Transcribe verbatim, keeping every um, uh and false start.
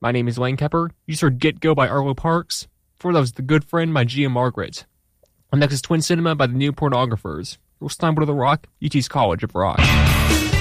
My name is Lane Kepper. You just heard Get Go by Arlo Parks. Before that was The Good Friend by Gia Margaret. And next is Twin Cinema by the New Pornographers. Real Steinwood of the Rock, U T's College of Rock.